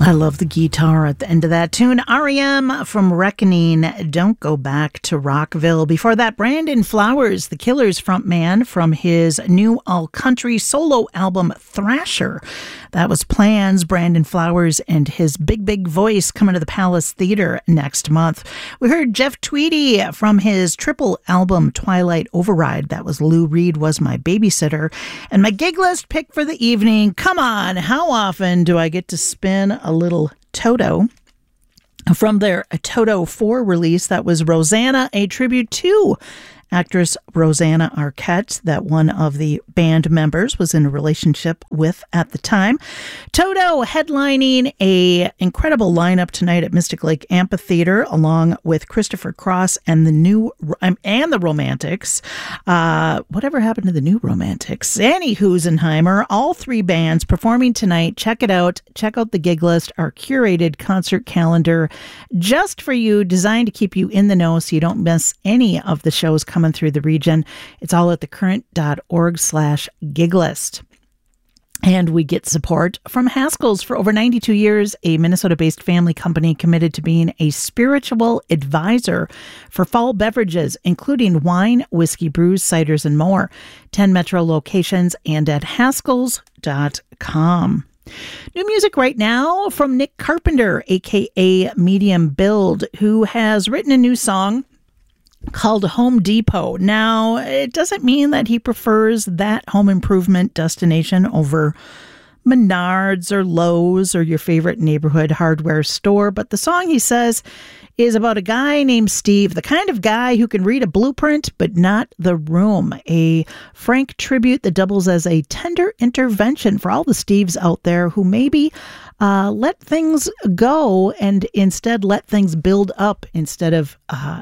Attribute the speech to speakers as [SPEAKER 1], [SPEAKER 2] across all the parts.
[SPEAKER 1] I love the guitar at the end of that tune. R.E.M. from Reckoning, Don't Go Back to Rockville. Before that, Brandon Flowers, the Killers frontman, from his new all-country solo album, Thrasher. That was Plans, Brandon Flowers, and his big, big voice coming to the Palace Theater next month. We heard Jeff Tweedy from his triple album, Twilight Override. That was Lou Reed Was My Babysitter. And my gig list pick for the evening, come on, how often do I get to spin a little Toto? From their Toto 4 release, that was Rosanna, a tribute to actress Rosanna Arquette, that one of the band members was in a relationship with at the time. Toto headlining a incredible lineup tonight at Mystic Lake Amphitheater, along with Christopher Cross and the Romantics. Whatever happened to the New Romantics? Annie Husenheimer, all three bands performing tonight. Check it out. Check out the gig list, our curated concert calendar, just for you, designed to keep you in the know so you don't miss any of the shows coming through the region. It's all at thecurrent.org/giglist. And we get support from Haskell's. For over 92 years, a Minnesota-based family company committed to being a spiritual advisor for fall beverages, including wine, whiskey, brews, ciders, and more. 10 metro locations and at haskells.com. New music right now from Nick Carpenter, a.k.a. Medium Build, who has written a new song called Home Depot. Now, it doesn't mean that he prefers that home improvement destination over Menards or Lowe's or your favorite neighborhood hardware store, but the song, he says, is about a guy named Steve, the kind of guy who can read a blueprint but not the room. A frank tribute that doubles as a tender intervention for all the Steves out there who maybe let things go and instead let things build up instead of,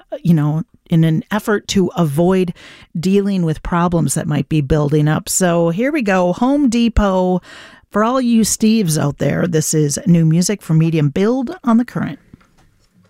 [SPEAKER 1] in an effort to avoid dealing with problems that might be building up. So here we go. Home Depot. For all you Steves out there, this is new music from Medium Build on The Current.